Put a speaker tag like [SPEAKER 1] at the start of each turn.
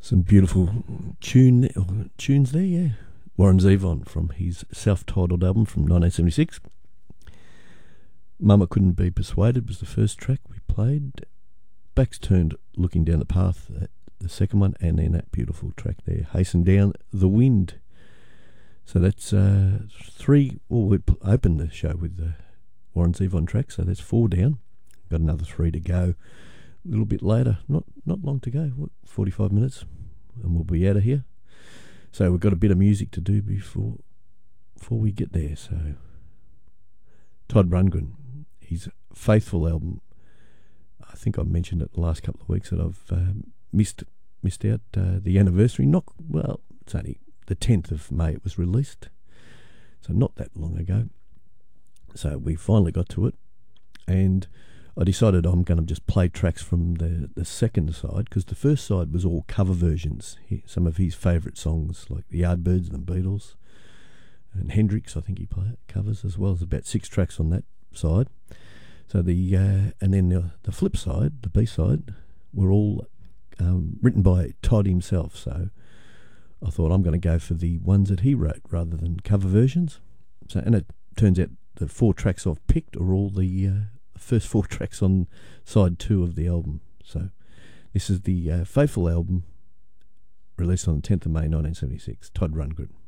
[SPEAKER 1] Some beautiful tunes there, yeah. Warren Zevon from his self-titled album from 1976. Mama Couldn't Be Persuaded was the first track we played. Backs Turned, Looking Down the Path, the second one, and then that beautiful track there, Hasten Down the Wind. So that's three. Well, we opened the show with the Warren Zevon track, so that's 4 down. Got another 3 to go. A little bit later, not long to go, 45 minutes, and we'll be out of here. So we've got a bit of music to do before we get there. So Todd Rundgren, his Faithful album, I think I mentioned it the last couple of weeks that I've missed out the anniversary. It's only the 10th of May it was released, so not that long ago. So we finally got to it, and I decided I'm going to just play tracks from the second side, because the first side was all cover versions. Some of his favourite songs, like the Yardbirds and the Beatles, and Hendrix, I think he covers as well. There's about 6 tracks on that side. So and then the flip side, the B side, were all written by Todd himself. So I thought I'm going to go for the ones that he wrote rather than cover versions. So, and it turns out the 4 tracks I've picked are all the first 4 tracks on side 2 of the album. So this is the Faithful album, released on the 10th of May 1976. Todd Rundgren.